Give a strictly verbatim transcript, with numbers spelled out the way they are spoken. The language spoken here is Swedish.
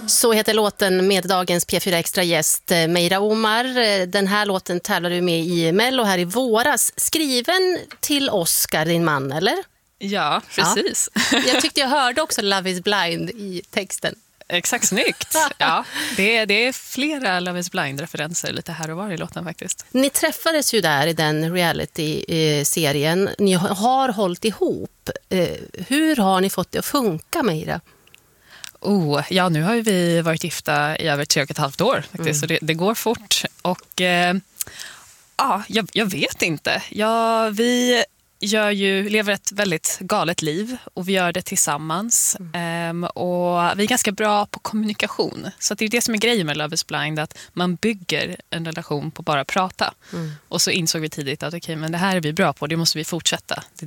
Så heter låten med dagens P fyra Extra-gäst Meira Omar. Den här låten tävlar du med i Mello här i våras. Skriven till Oscar, din man, eller? Ja, precis. Ja. Jag tyckte jag hörde också Love is blind i texten. Exakt, snyggt. Ja, det, är, det är flera Love is blind-referenser lite här och var i låten faktiskt. Ni träffades ju där i den reality-serien. Ni har hållit ihop. Hur har ni fått det att funka, Meira? Oh, ja, nu har ju vi varit gifta i över tre och ett halvt år faktiskt, mm. så det, det går fort. Och eh, ja, jag, jag vet inte. Ja, vi gör ju, lever ett väldigt galet liv och vi gör det tillsammans. Mm. Um, och vi är ganska bra på kommunikation. Så att det är det som är grejen med Love is blind, att man bygger en relation på bara prata. Mm. Och så insåg vi tidigt att okej, men det här är vi bra på, det måste vi fortsätta. Det,